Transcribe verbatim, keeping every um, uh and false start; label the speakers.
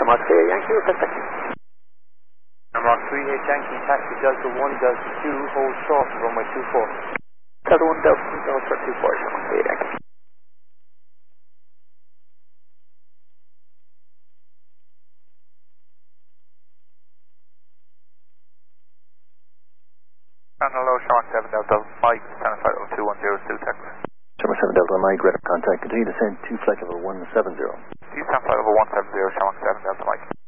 Speaker 1: Shamrock three, Yankee, request taxi.
Speaker 2: Shamrock three, eight Yankee, taxi Delta one, Delta two, hold short, runway two four.
Speaker 1: Delta one, Delta two, Delta two four, Shamrock three, Yankee.
Speaker 2: Hello, Shamrock seven Delta Mike, Channel flight level two one zero, still Texas.
Speaker 3: Shamrock seven Delta Mike, red of contact, continue to send to flight level one seven zero.
Speaker 2: East Channel flight level one seven zero, Shamrock seven Delta Mike.